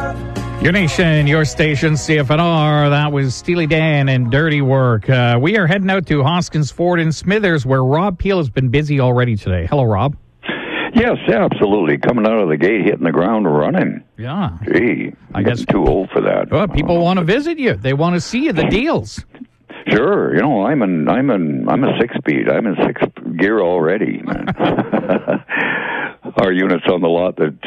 Your nation, your station, CFNR. That was Steely Dan and Dirty Work. We are heading out to Hoskins Ford in Smithers, where Rob Peel has been busy already today. Hello, Rob. Yes, absolutely. Coming out of the gate, hitting the ground, running. Yeah. Gee, I guess too old for that. Well, people want to visit you. They want to see you, the deals. Sure. You know, I'm a 6-speed. I'm in 6th gear already, man. Our units on the lot, the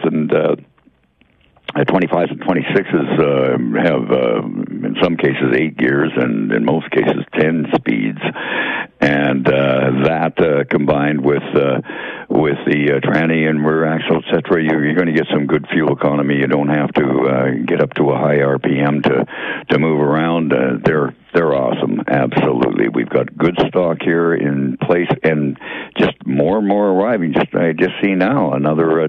25s and 26s have, in some cases, 8 gears, and in most cases, 10 speeds. And that combined with the tranny and rear axle, et cetera, you're going to get some good fuel economy. You don't have to get up to a high RPM to move around. They're awesome, absolutely. We've got good stock here in place, and just more and more arriving. I just see now another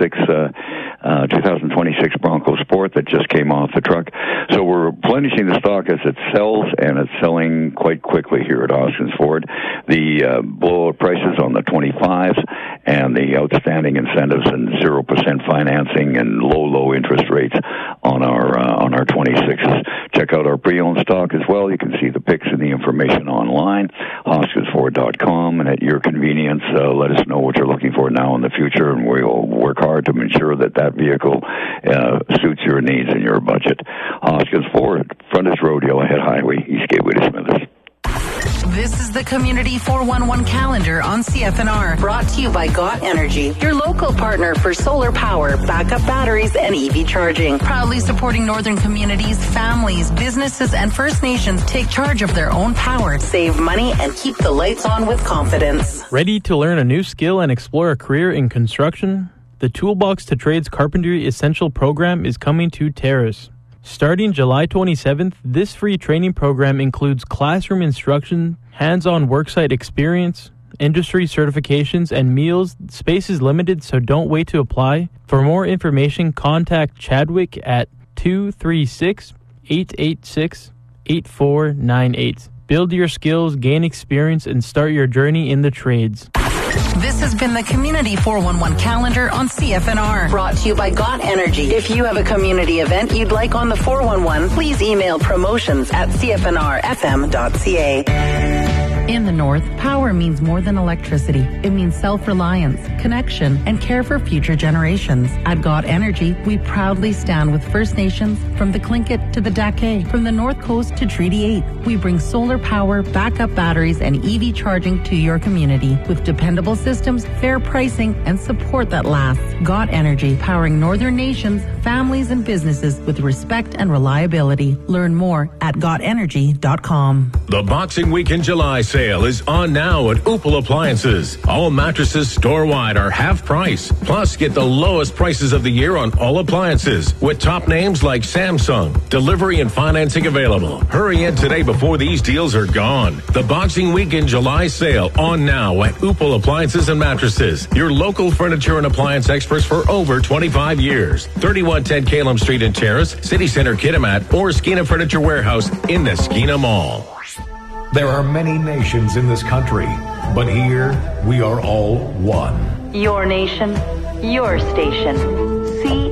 2026 Bronco Sport that just came off the truck. So we're replenishing the stock as it sells, and it's selling quite quickly here at Hoskins Ford. The blowout prices on the 25s and the outstanding incentives and 0% financing and low interest rates on our 26s. Check out our pre-owned stock as well. You can see the pics and the information online, hoskinsford.com, and at your convenience, let us know what you're looking for now in the future, and we'll work hard to ensure that vehicle suits your needs and your budget. Hoskins Ford, Frontage Road, Yellowhead Highway, East Gateway to Smithers. This is the Community 411 calendar on CFNR, brought to you by GOT Energy, your local partner for solar power, backup batteries, and EV charging. Proudly supporting northern communities, families, businesses, and First Nations take charge of their own power, save money, and keep the lights on with confidence. Ready to learn a new skill and explore a career in construction? The Toolbox to Trades Carpentry Essential Program is coming to Terrace. Starting July 27th, this free training program includes classroom instruction, hands-on worksite experience, industry certifications, and meals. Space is limited, so don't wait to apply. For more information, contact Chadwick at 236-886-8498. Build your skills, gain experience, and start your journey in the trades. This has been the Community 411 calendar on CFNR, brought to you by GOT Energy. If you have a community event you'd like on the 411, please email promotions@cfnrfm.ca. In the North, power means more than electricity. It means self-reliance, connection, and care for future generations. At GOT Energy, we proudly stand with First Nations from the Tlingit to the Dake, from the North Coast to Treaty 8. We bring solar power, backup batteries, and EV charging to your community with dependable systems, fair pricing, and support that lasts. GOT Energy, powering northern nations, families, and businesses with respect and reliability. Learn more at gotenergy.com. The Boxing Week in July sale is on now at Opal Appliances. All mattresses store-wide are half price. Plus, get the lowest prices of the year on all appliances with top names like Samsung. Delivery and financing available. Hurry in today before these deals are gone. The Boxing Week in July sale on now at Opal Appliances and Mattresses. Your local furniture and appliance experts for over 25 years. 3110 Calum Street in Terrace, City Center Kitimat, or Skeena Furniture Warehouse in the Skeena Mall. There are many nations in this country, but here we are all one. Your nation, your station.